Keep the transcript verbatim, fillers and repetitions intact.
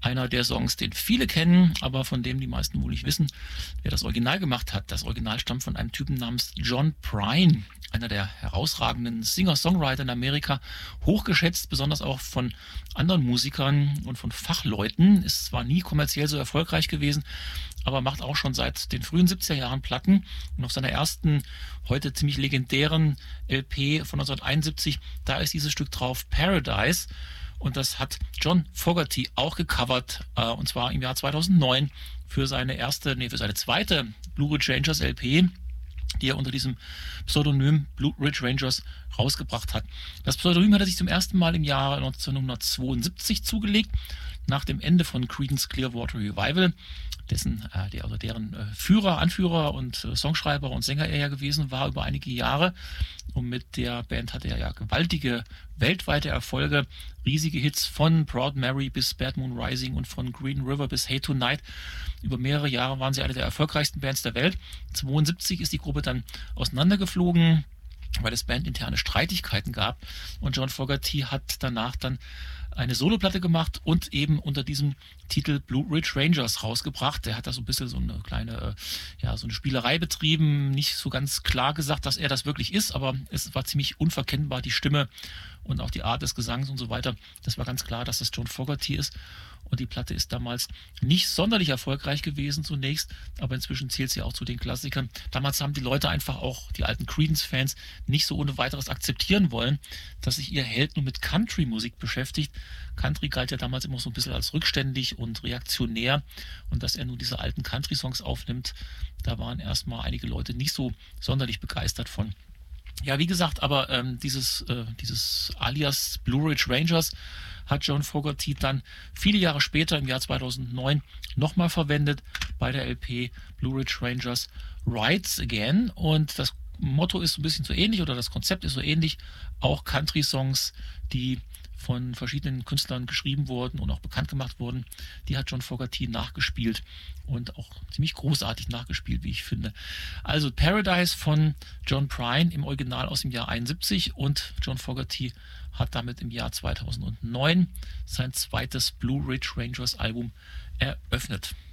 einer der Songs, den viele kennen, aber von dem die meisten wohl nicht wissen, wer das Original gemacht hat. Das Original stammt von einem Typen namens John Prine, einer der herausragenden Singer-Songwriter in Amerika, hochgeschätzt, besonders auch von anderen Musikern und von Fachleuten. Ist zwar nie kommerziell so erfolgreich gewesen, aber macht auch schon seit den frühen siebziger Jahren Platten. Und auf seiner ersten, heute ziemlich legendären L P von neunzehnhunderteinundsiebzig, da ist dieses Stück drauf, Paradise. Und das hat John Fogerty auch gecovert, äh, und zwar im Jahr zweitausendneun für seine erste, nee, für seine zweite Blue Ridge Rangers L P, die er unter diesem Pseudonym Blue Ridge Rangers rausgebracht hat. Das Pseudonym hat er sich zum ersten Mal im Jahr neunzehnhundertzweiundsiebzig zugelegt, nach dem Ende von Creedence Clearwater Revival, dessen, äh, der, also deren äh, Führer, Anführer und äh, Songschreiber und Sänger er ja gewesen war über einige Jahre. Und mit der Band hatte er ja gewaltige weltweite Erfolge, riesige Hits von Proud Mary bis Bad Moon Rising und von Green River bis Hey Tonight. Über mehrere Jahre waren sie eine der erfolgreichsten Bands der Welt. zweiundsiebzig ist die Gruppe dann auseinandergeflogen, weil es bandinterne Streitigkeiten gab. Und John Fogerty hat danach dann eine Soloplatte gemacht und eben unter diesem Titel Blue Ridge Rangers rausgebracht. Der hat da so ein bisschen so eine kleine, ja, so eine Spielerei betrieben, nicht so ganz klar gesagt, dass er das wirklich ist, aber es war ziemlich unverkennbar, die Stimme und auch die Art des Gesangs und so weiter. Das war ganz klar, dass das John Fogerty ist. Und die Platte ist damals nicht sonderlich erfolgreich gewesen zunächst, aber inzwischen zählt sie auch zu den Klassikern. Damals haben die Leute einfach auch, die alten Creedence-Fans, nicht so ohne weiteres akzeptieren wollen, dass sich ihr Held nur mit Country-Musik beschäftigt. Country galt ja damals immer so ein bisschen als rückständig und reaktionär, und dass er nun diese alten Country-Songs aufnimmt, da waren erstmal einige Leute nicht so sonderlich begeistert von. Ja, wie gesagt, aber ähm, dieses, äh, dieses Alias Blue Ridge Rangers hat John Fogerty dann viele Jahre später, im Jahr zweitausendneun, nochmal verwendet bei der L P Blue Ridge Rangers Rides Again. Und das Motto ist so ein bisschen so ähnlich, oder das Konzept ist so ähnlich. Auch Country-Songs, die von verschiedenen Künstlern geschrieben wurden und auch bekannt gemacht wurden, die hat John Fogerty nachgespielt und auch ziemlich großartig nachgespielt, wie ich finde. Also Paradise von John Prine im Original aus dem Jahr einundsiebzig, und John Fogerty hat damit im Jahr zweitausendneun sein zweites Blue Ridge Rangers Album eröffnet.